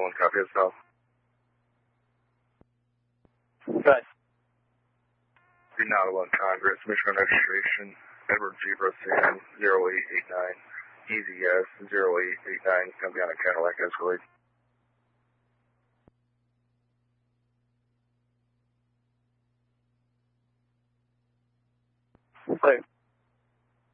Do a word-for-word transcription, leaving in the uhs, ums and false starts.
one, copy yourself. Good. Three nine one Congress, Michigan registration, Edward G. Roseanne, zero eight eight nine, E Z S, zero eight eight nine, going to be on a Cadillac Escalade. Okay.